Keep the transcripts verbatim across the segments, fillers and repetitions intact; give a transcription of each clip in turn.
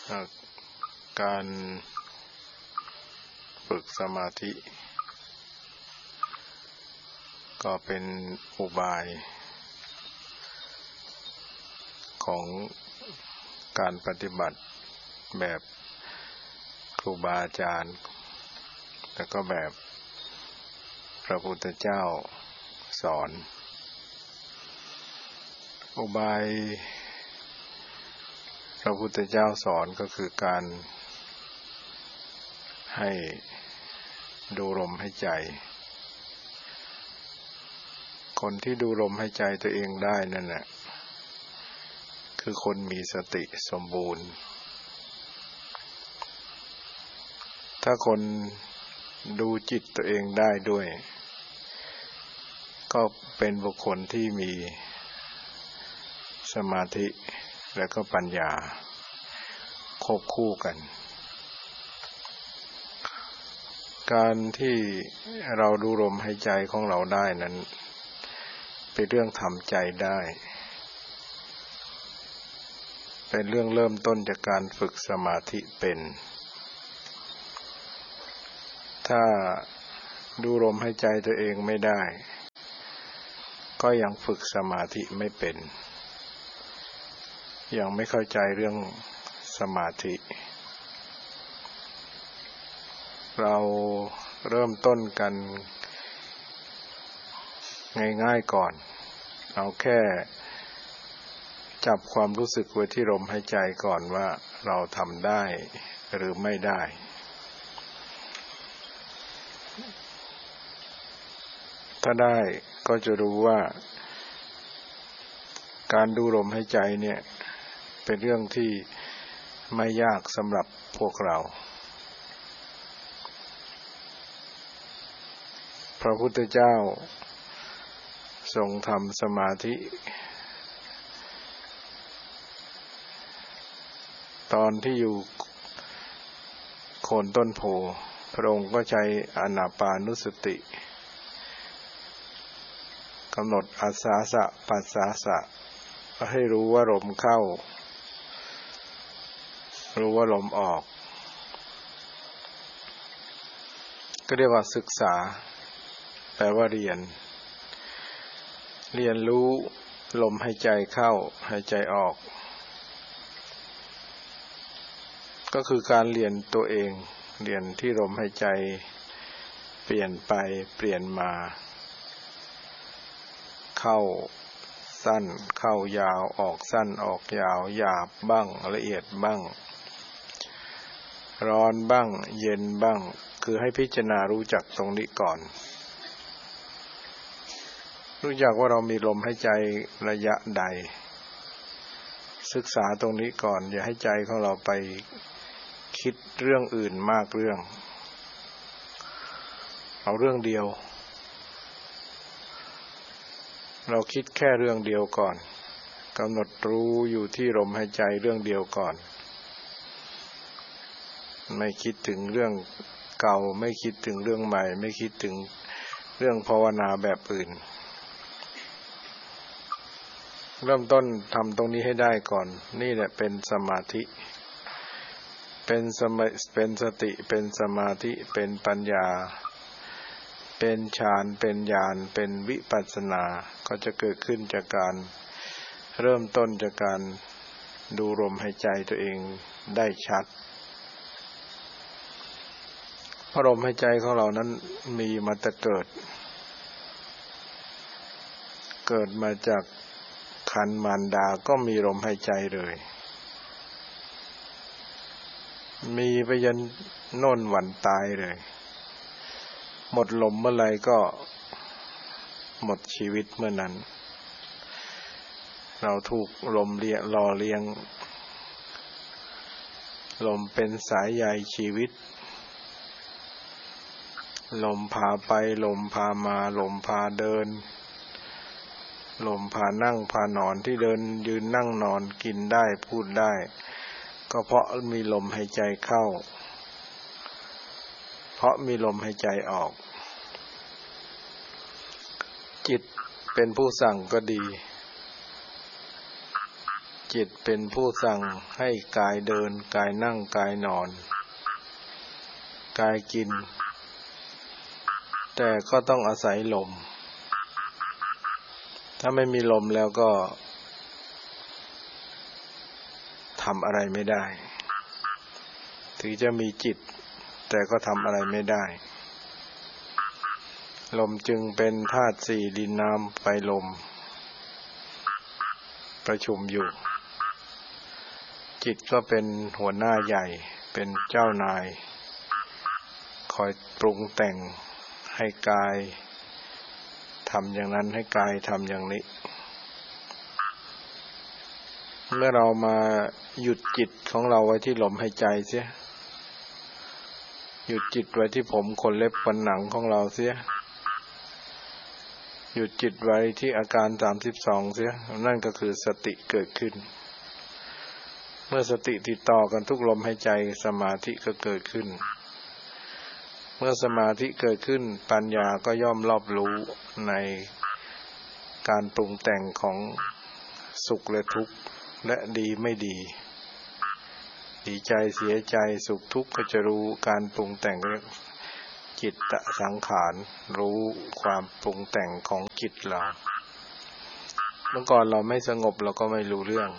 การฝึกสมาธิก็เป็นอุบายของการปฏิบัติแบบครูบาอาจารย์แล้วก็แบบพระพุทธเจ้าสอนอุบายพระพุทธเจ้าสอนก็คือการให้ดูลมหายใจคนที่ดูลมหายใจตัวเองได้นั่นแหละคือคนมีสติสมบูรณ์ถ้าคนดูจิตตัวเองได้ด้วยก็เป็นบุคคลที่มีสมาธิและก็ปัญญาควบคู่กันการที่เราดูลมหายใจของเราได้นั้นเป็นเรื่องทำใจได้เป็นเรื่องเริ่มต้นจากการฝึกสมาธิเป็นถ้าดูลมหายใจตัวเองไม่ได้ก็ยังฝึกสมาธิไม่เป็นยังไม่เข้าใจเรื่องสมาธิเราเริ่มต้นกันง่ายๆก่อนเอาแค่จับความรู้สึกไว้ที่ลมหายใจก่อนว่าเราทำได้หรือไม่ได้ถ้าได้ก็จะรู้ว่าการดูลมหายใจเนี่ยเป็นเรื่องที่ไม่ยากสำหรับพวกเราพระพุทธเจ้าทรงทำสมาธิตอนที่อยู่โคนต้นโพพระองค์ก็ใช้อานาปานุสติกำหนดอาสาสะปัสสาสะให้รู้ว่าลมเข้ารู้ว่าลมออกก็เรียกว่าศึกษาแปลว่าเรียนเรียนรู้ลมหายใจเข้าหายใจออกก็คือการเรียนตัวเองเรียนที่ลมหายใจเปลี่ยนไปเปลี่ยนมาเข้าสั้นเข้ายาวออกสั้นออกยาวหยาบบ้างละเอียดบ้างร้อนบ้างเย็นบ้างคือให้พิจารณารู้จักตรงนี้ก่อนรู้จักว่าเรามีลมหายใจระยะใดศึกษาตรงนี้ก่อนอย่าให้ใจของเราไปคิดเรื่องอื่นมากเรื่องเอาเรื่องเดียวเราคิดแค่เรื่องเดียวก่อนกำหนดรู้อยู่ที่ลมหายใจเรื่องเดียวก่อนไม่คิดถึงเรื่องเก่าไม่คิดถึงเรื่องใหม่ไม่คิดถึงเรื่องภาวนาแบบอื่นเริ่มต้นทำตรงนี้ให้ได้ก่อนนี่แหละเป็นสมาธิเป็นสมาเป็นสติเป็นสมาธิเป็นปัญญาเป็นฌานเป็นญาณเป็นวิปัสสนาก็จะเกิดขึ้นจากการเริ่มต้นจากการดูลมหายใจตัวเองได้ชัดเพราะลมหายใจของเรานั้นมีมาแต่เกิดเกิดมาจากครรภ์มารดาก็มีลมหายใจเลยมีไปยันโน่นวันตายเลยหมดลมเมื่อไรก็หมดชีวิตเมื่อนั้นเราถูกลมเลี้ยงหล่อเลี้ยงลมเป็นสายใยชีวิตลมพาไปลมพามาลมพาเดินลมพานั่งพานอนที่เดินยืนนั่งนอนกินได้พูดได้ก็เพราะมีลมหายใจเข้าเพราะมีลมหายใจออกจิตเป็นผู้สั่งก็ดีจิตเป็นผู้สั่งให้กายเดินกายนั่งกายนอนกายกินแต่ก็ต้องอาศัยลมถ้าไม่มีลมแล้วก็ทำอะไรไม่ได้ถึงจะมีจิตแต่ก็ทำอะไรไม่ได้ลมจึงเป็นธาตุสี่ดินน้ำไฟลมประชุมอยู่จิตก็เป็นหัวหน้าใหญ่เป็นเจ้านายคอยปรุงแต่งให้กายทำอย่างนั้นให้กายทำอย่างนี้เมื่อเรามาหยุดจิตของเราไว้ที่ลมหายใจเสียหยุดจิตไว้ที่ผมขนเล็บฟันหนังของเราเสียหยุดจิตไว้ที่อาการสามสิบสองเสียนั่นก็คือสติเกิดขึ้นเมื่อสติติดต่อกันทุกลมหายใจสมาธิก็เกิดขึ้นเมื่อสมาธิเกิดขึ้นปัญญาก็ย่อมรอบรู้ในการปรุงแต่งของสุขและทุกข์และดีไม่ดีดีใจเสียใจสุขทุกข์ก็จะรู้การปรุงแต่งจิตตสังขารรู้ความปรุงแต่งของจิตเราเมื่อก่อนเราไม่สงบเราก็ไม่รู้เรื่อง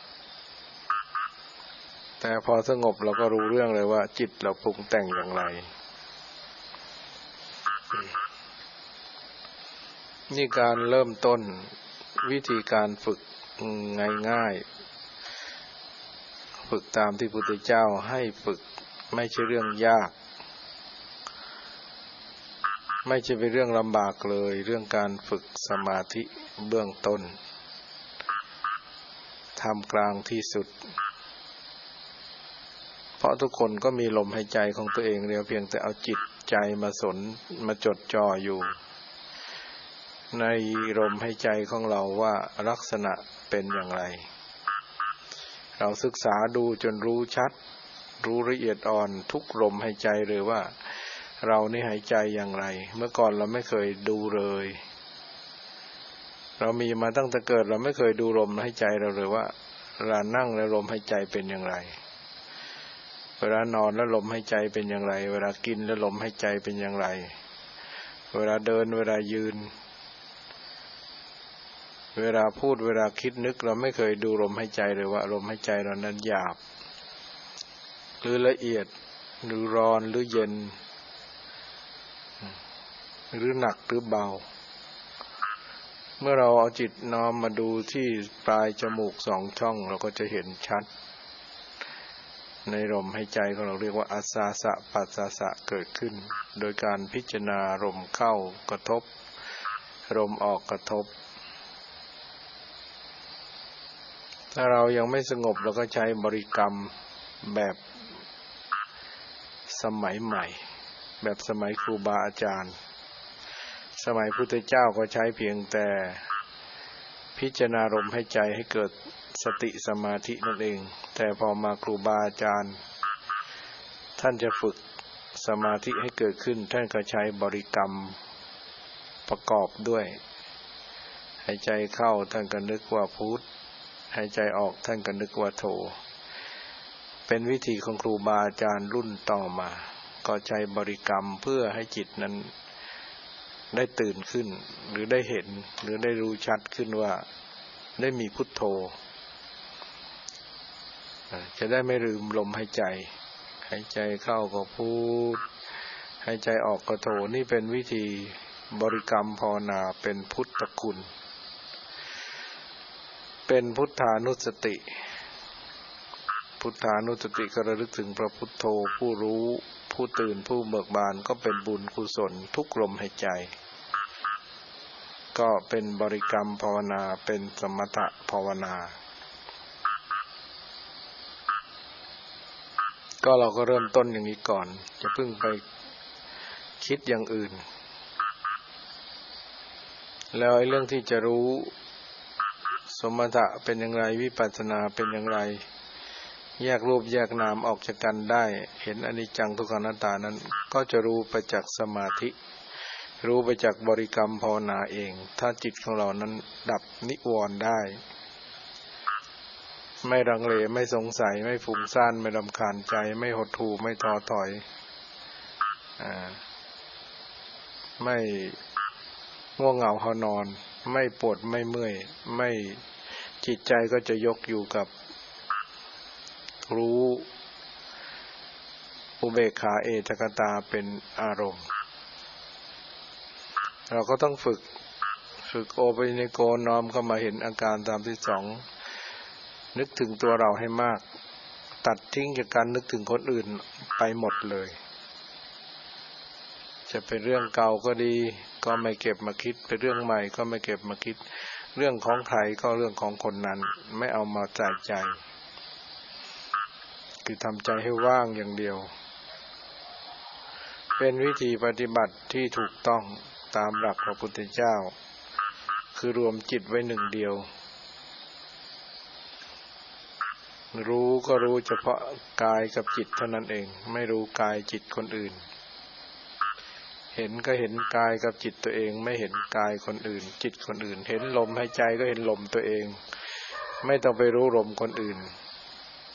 แต่พอสงบเราก็รู้เรื่องเลยว่าจิตเราปรุงแต่งอย่างไรนี่การเริ่มต้นวิธีการฝึกง่ายๆฝึกตามที่พุทธเจ้าให้ฝึกไม่ใช่เรื่องยากไม่ใช่เป็นเรื่องลำบากเลยเรื่องการฝึกสมาธิเบื้องต้นท่ามกลางที่สุดเพราะทุกคนก็มีลมหายใจของตัวเองเดียวเพียงแต่เอาจิตใจมาสนมาจดจ่ออยู่ในลมหายใจของเราว่าลักษณะเป็นอย่างไรเราศึกษาดูจนรู้ชัดรู้ละเอียดอ่อนทุกลมหายใจเลยว่าเรานี่หายใจอย่างไรเมื่อก่อนเราไม่เคยดูเลยเรามีมาตั้งแต่เกิดเราไม่เคยดูลมหายใจเราเลยว่าเวลานั่งแล้วลมหายใจเป็นอย่างไรเวลานอนแล้วลมหายใจเป็นอย่างไรเวลากินแล้วลมหายใจเป็นอย่างไรเวลาเดินเวลายืนเวลาพูดเวลาคิดนึกเราไม่เคยดูลมหายใจเลยว่าลมหายใจเรานั้นหยาบหรือละเอียดหรือร้อนหรือเย็นหรือหนักหรือเบาเมื่อเราเอาจิตน้อมมาดูที่ปลายจมูกสองช่องเราก็จะเห็นชัดในลมหายใจของเราเรียกว่าอาสาสะปัสสะสะเกิดขึ้นโดยการพิจารณาลมเข้ากระทบลมออกกระทบถ้าเรายังไม่สงบเราก็ใช้บริกรรมแบบสมัยใหม่แบบสมัยครูบาอาจารย์สมัยพุทธเจ้าก็ใช้เพียงแต่พิจารณาลมหายใจให้เกิดสติสมาธินั่นเองแต่พอมาครูบาอาจารย์ท่านจะฝึกสมาธิให้เกิดขึ้นท่านก็ใช้บริกรรมประกอบด้วยหายใจเข้าท่านก็นึกว่าพุทธหายใจออกท่านก็นึกว่าโธเป็นวิธีของครูบาอาจารย์รุ่นต่อมาก็ใช้บริกรรมเพื่อให้จิตนั้นได้ตื่นขึ้นหรือได้เห็นหรือได้รู้ชัดขึ้นว่าได้มีพุทโธจะได้ไม่ลืมลมหายใจหายใจเข้าก็พุทหายใจออกก็โธนี่เป็นวิธีบริกรรมภาวนาเป็นพุทธคุณเป็นพุทธานุสติพุทธานุสติก็ระลึกถึงพระพุทโธผู้รู้ผู้ตื่นผู้เบิกบานก็เป็นบุญกุศลทุกลมหายใจก็เป็นบริกรรมภาวนาเป็นสมถะภาวนาก็เราก็เริ่มต้นอย่างนี้ก่อนจะเพิ่งไปคิดอย่างอื่นแล้วไอ้เรื่องที่จะรู้สมถะเป็นอย่างไรวิปัสสนาเป็นอย่างไรแยกรูปแยกนามออกจากกันได้เห็นอนิจจังทุกขังอนัตตานั้นก็จะรู้ไปจากสมาธิรู้ไปจากบริกรรมภาวนาเองถ้าจิตของเรานั้นดับนิวรณ์ได้ไม่รังเลไม่สงสัยไม่ฟุ้งซ่านไม่รำคาญใจไม่หดหู่ไม่ท้อถอยอ่าไม่ง่วงเหงาหานอนไม่ปวดไม่เมื่อยไม่จิตใจก็จะยกอยู่กับรู้อุเบกขาเอตกตาเป็นอารมณ์เราก็ต้องฝึกฝึกโอปนิโกน้อมเข้ามาเห็นอาการตามที่สองนึกถึงตัวเราให้มากตัดทิ้งจากการนึกถึงคนอื่นไปหมดเลยจะเป็นเรื่องเก่าก็ดีก็ไม่เก็บมาคิดเป็นเรื่องใหม่ก็ไม่เก็บมาคิดเรื่องของใครก็เรื่องของคนนั้นไม่เอามาใส่ใจคือทำใจให้ว่างอย่างเดียวเป็นวิธีปฏิบัติที่ถูกต้องตามหลักพระพุทธเจ้าคือรวมจิตไว้หนึ่งเดียวรู้ก็รู้เฉพาะกายกับจิตเท่านั้นเองไม่รู้กายจิตคนอื่นเห็นก็เห็นกายกับจิตตัวเองไม่เห็นกายคนอื่นจิตคนอื่นเห็นลมหายใจก็เห็นลมตัวเองไม่ต้องไปรู้ลมคนอื่น